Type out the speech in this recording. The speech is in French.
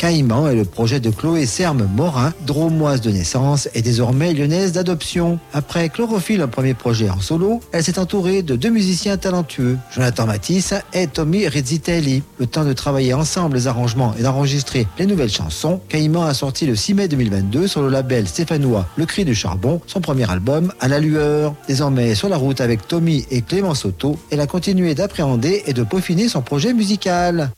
Caïman est le projet de Chloé Serme-Morin, dromoise de naissance et désormais lyonnaise d'adoption. Après Chlorophylle, un premier projet en solo, elle s'est entourée de 2 musiciens talentueux, Jonathan Matisse et Tommy Rizzitelli. Le temps de travailler ensemble les arrangements et d'enregistrer les nouvelles chansons, Caïman a sorti le 6 mai 2022 sur le label stéphanois Le Cri du Charbon, son premier album À la lueur. Désormais sur la route avec Tommy et Clément Soto, elle a continué d'appréhender et de peaufiner son projet musical.